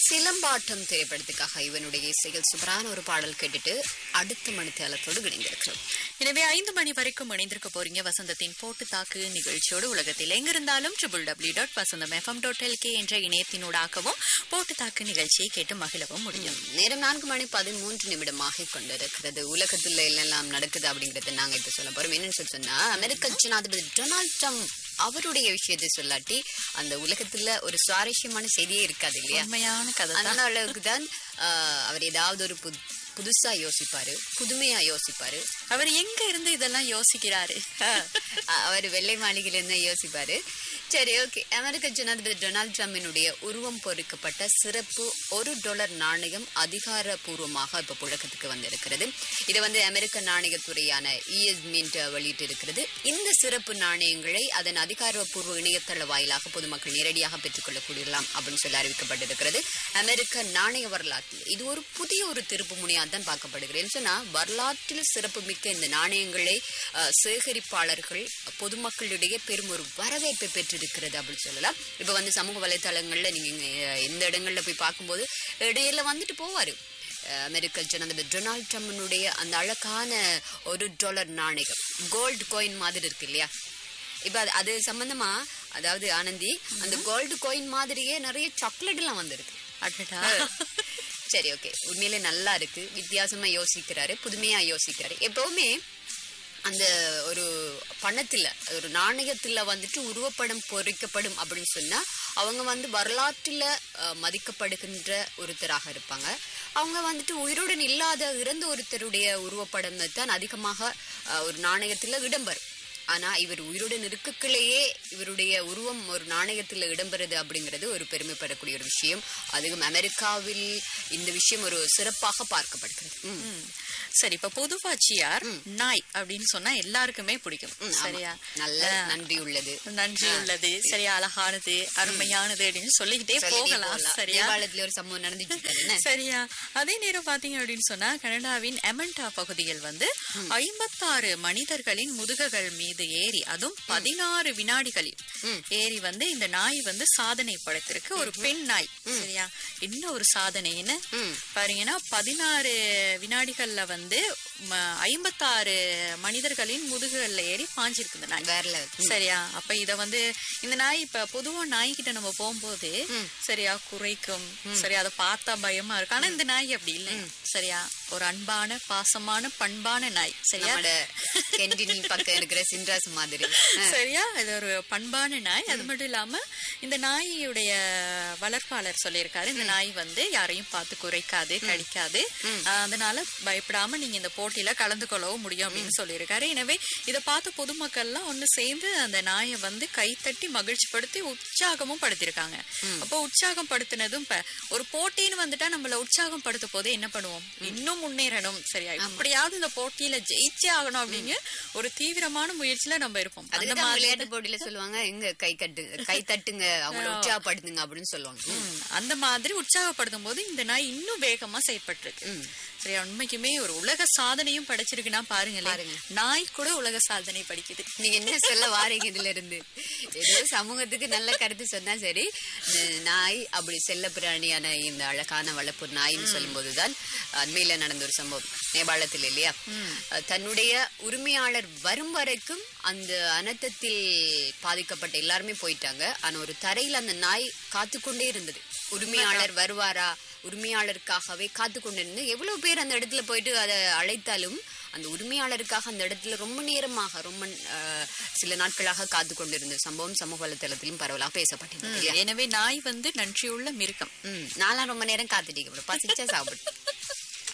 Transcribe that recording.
சிலம்பாட்டம் திரைப்படத்துக்காக இவனுடைய இசையில் சூப்பரான ஒரு பாடல் கேட்டுட்டு அடுத்த மணித்தேலத்தோடு இணைந்திருக்கிறோம். எனவே 5 மணி வரைக்கும் இணைந்திருக்க போறீங்க வசந்தத்தின் போட்டு தாக்கு நிகழ்ச்சியோடு. உலகத்தில் எங்கிருந்தாலும் www.vasantham.fm.lk என்ற இணையத்தினூடாகவும் போட்டு தாக்கு நிகழ்ச்சியை கேட்டு மகிழவும் முடியும். நேரம் 4:13 கொண்டிருக்கிறது. உலகத்துல எல்லாம் நடக்குது அப்படிங்கறத நாங்க இப்ப சொல்ல போறோம். என்னன்னு சொன்னா, அமெரிக்க ஜனாதிபதி டொனால்ட் ட்ரம்ப் அவருடைய விஷயத்தை சொல்லாட்டி அந்த உலகத்துல ஒரு சுவாரஸ்யமான செய்தியே இருக்காது இல்லையா? உண்மையான கதை. அந்த அளவுக்கு தான் அவர் ஏதாவது ஒரு புதுசா யோசிப்பாரு, புதுமையா யோசிப்பாரு. அவர் எங்க இருந்து இதெல்லாம் யோசிக்கிறாரு? அவர் வெள்ளை மாளிகையில இருந்து யோசிப்பாரு. சரி, ஓகே. அமெரிக்க ஜனாதிபதி டொனால்ட் ட்ரம்பினுடைய உருவம் பொறிக்கப்பட்ட சிறப்பு $1 நாணயம் அதிகாரப்பூர்வமாக இப்ப புழக்கத்துக்கு வந்திருக்கிறது. இதை அமெரிக்க நாணயத்துறையான ES Mint வெளியிட்டு இருக்கிறது. இந்த சிறப்பு நாணயங்களை அதன் அதிகாரப்பூர்வ இணையதள வாயிலாக பொதுமக்கள் நேரடியாக பெற்றுக் கொள்ளக்கூடியலாம் அப்படின்னு சொல்லி அறிவிக்கப்பட்டிருக்கிறது. அமெரிக்க நாணய வரலாற்றில் இது ஒரு புதிய ஒரு திருப்பு முனையாக தான் பார்க்கப்படுகிறேன். சொன்னா வரலாற்றில் சிறப்பு மிக்க இந்த நாணயங்களை சேகரிப்பாளர்கள் பொதுமக்களிடையே பெரும் ஒரு வரவேற்பை பெற்றிருக்கிறது அப்படின்னு சொல்லலாம். இப்ப சமூக வலைதளங்கள்ல நீங்க எந்த இடங்கள்ல போய் பார்க்கும்போது இடையில போவாரு அமெரிக்க ஜனாதிபதி டொனால்ட் ட்ரம்பினுடைய அந்த அழகான $1 நாணயம், கோல்டு காயின் மாதிரி இருக்கு இல்லையா? இப்ப அது சம்பந்தமா, அதாவது ஆனந்தி, அந்த கோல்டு காயின் மாதிரியே நிறைய சாக்லேட் எல்லாம் வந்திருக்கு. சரி, ஓகே. உண்மையிலே நல்லா இருக்கு. வித்தியாசமா யோசிக்கிறாரு, புதுமையா யோசிக்கிறாரு. எப்பவுமே அந்த ஒரு பணத்துல, ஒரு நாணயத்துல உருவப்படம் பொறிக்கப்படும் அப்படின்னு சொன்னா அவங்க வரலாற்றுல மதிக்கப்படுகின்ற ஒருத்தராக இருப்பாங்க. அவங்க உயிருடன் இல்லாத இறந்த ஒருத்தருடைய உருவப்படம் தான் அதிகமாக ஒரு நாணயத்துல இடம்பெறும். ஆனா இவர் உயிருடன் இருக்கக்குள்ளேயே இவருடைய உருவம் ஒரு நாணயத்துல இடம்பெறுது அப்படிங்கிறது ஒரு பெருமைப்படக்கூடிய ஒரு விஷயம். அதுவும் அமெரிக்காவில் இந்த விஷயம் ஒரு சிறப்பாக பார்க்கப்படுகிறது. சரி, இப்ப பொதுவாட்சியார் நாய் அப்படின்னு சொன்னா எல்லாருக்குமே பிடிக்கும். சரியா? நல்ல நன்றி உள்ளது, சரியா, அழகானது, அருமையானது அப்படின்னு சொல்லிக்கிட்டே போகலாம். சரியா? ஒரு சம்பவம் நடந்துச்சு. சரியா? அதே நேரம் பாத்தீங்க அப்படின்னு சொன்னா, கனடாவின் எமண்டா பகுதியில் 56 மனிதர்களின் முதுகுகள் மீது ஏறி, அதுவும் 16 வினாடிகளில் ஏறி இந்த நாய் சாதனை படைத்திருக்கு. ஒரு பெண் நாய். சரியா? இன்னும் ஒரு சாதனை என்ன பாருங்கன்னா, 16 வினாடிகள்ல 56 மனிதரின் முதுகுகள்ல ஏறி பாஞ்சிருக்கு இந்த நாய். சரியா? அப்ப இத இந்த நாய் இப்ப பொதுவா நாய்கிட்ட நம்ம போகும்போது சரியா குறைக்கும், சரியா, அதை பார்த்தா பயமா இருக்கு. ஆனா இந்த நாய் அப்படி இல்லை. சரியா? ஒரு அன்பான, பாசமான, பண்பான நாய். சரியா? பக்கம் இருக்கிற சின்ராஸ் மாதிரி. சரியா? இது ஒரு பண்பான நாய். அது மட்டும் இல்லாம இந்த நாயுடைய வளர்ப்பாளர் சொல்லியிருக்காரு, இந்த நாய் யாரையும் பார்த்து குறைக்காது, கடிக்காது, அதனால பயப்படாம நீங்க இந்த போட்டியில கலந்து கொள்ளவும் முடியும் அப்படின்னு சொல்லியிருக்காரு. எனவே இதை பார்த்து பொதுமக்கள் எல்லாம் ஒண்ணு சேர்ந்து அந்த நாயை கைத்தட்டி மகிழ்ச்சிப்படுத்தி உற்சாகமும் படுத்திருக்காங்க. அப்போ உற்சாகம் படுத்தினதும் ஒரு போட்டின்னு வந்துட்டா நம்மள உற்சாகம் படுத்த போதே என்ன பண்ணுவோம், இன்னும் முன்னேறணும், சரியா, எப்படியாவது இந்த போட்டியில ஜெயிச்சே ஆகணும் அப்படின்னு ஒரு தீவிரமான முயற்சியில நம்ம இருப்போம். அந்த விளையாட்டு போட்டியில சொல்லுவாங்க, எங்க கை தட்டுங்க, அவங்களை உற்சாகப்படுத்துங்க அப்படின்னு சொல்லுவாங்க. அந்த மாதிரி உற்சாகப்படுத்தும் போது இந்த நாய் இன்னும் வேகமா செயற்பட்டு இருக்கு. சரியா? உண்மைக்குமே ஒரு உலக சாதனையும் படைச்சிருக்குன்னா பாருங்களேன், நாய் கூட உலக சாதனை படிக்குது. நீங்க என்ன சொல்ல வாரீங்க இதுல இருந்து? ஏதோ சமூகத்துக்கு நல்ல கருத்து சொன்னா சரி. நாய் அப்படி செல்ல பிராணியான இந்த அழகான வளர்ப்பு நாயின்னு சொல்லும் போதுதான் அண்மையில நடந்த ஒரு சம்பவம் நேபாளத்தில் இல்லையா? தன்னுடைய உரிமையாளர் வரும் வரைக்கும் அந்த அனர்த்தத்தில் பாதிக்கப்பட்ட எல்லாருமே போயிட்டாங்க. ஆனா ஒரு தரையில் அந்த நாய் காத்துக்கொண்டே இருந்தது. உரிமையாளர் வருவாரா, உரிமையாளருக்காகவே காத்து கொண்டிருந்து எவ்வளவு பேர் அந்த இடத்துல போயிட்டு அதை அழைத்தாலும் அந்த உரிமையாளருக்காக அந்த இடத்துல ரொம்ப நேரமாக, ரொம்ப சில நாட்களாக காத்து கொண்டிருந்த சம்பவம் சமூக வலைதளத்திலும் பரவலாக பேசப்பட்டது. எனவே நாய் நன்றியுள்ள மிருகம். நான்லாம் ரொம்ப நேரம் காத்துட்டீங்க, பசிச்சா சாப்பிட்டு